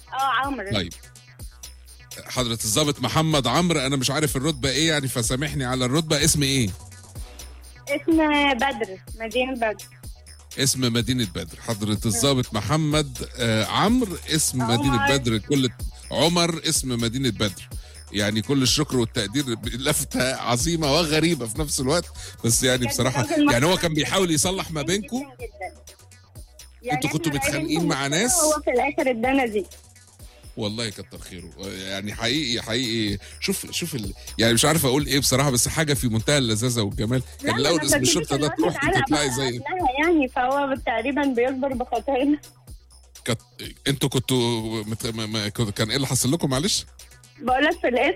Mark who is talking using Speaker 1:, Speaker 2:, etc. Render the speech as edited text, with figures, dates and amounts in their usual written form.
Speaker 1: عمرو.
Speaker 2: طيب حضرة الضابط محمد عمرو، انا مش عارف الرتبة ايه يعني، فسامحني على الرتبة. اسم ايه؟
Speaker 1: اسم بدر، مدينة بدر.
Speaker 2: اسم مدينة بدر. حضرة الضابط محمد عمرو، اسم مدينة
Speaker 1: عمر.
Speaker 2: بدر. عمر، اسم مدينة بدر. يعني كل الشكر والتقدير، لفتة عظيمة وغريبة في نفس الوقت، بس يعني
Speaker 1: بجد
Speaker 2: بصراحة
Speaker 1: راجل
Speaker 2: يعني هو
Speaker 1: محترم
Speaker 2: كان بيحاول يصلح ما
Speaker 1: جدا
Speaker 2: بينكم.
Speaker 1: جدا جدا. يعني
Speaker 2: انتوا كنتوا
Speaker 1: احنا رايحين
Speaker 2: متخانقين مع ناس.
Speaker 1: وهو في الاخر ادانا دي.
Speaker 2: والله كتر خيره يعني، حقيقي حقيقي. شوف يعني مش عارف اقول ايه بصراحة، بس حاجة في منتهى اللذاذة والجمال.
Speaker 1: لا،
Speaker 2: كان
Speaker 1: ما
Speaker 2: الاول
Speaker 1: انا
Speaker 2: اسم
Speaker 1: بجيبك
Speaker 2: الشرطة ده
Speaker 1: الوقت
Speaker 2: تروح
Speaker 1: اتعلق
Speaker 2: تطلعي زي
Speaker 1: قبلها يعني، فهو تقريبا بيكبر بخاطرنا.
Speaker 2: كت... انتوا كنتوا كان ايه اللي حصل لكم معلش؟
Speaker 1: بقولك في الاسم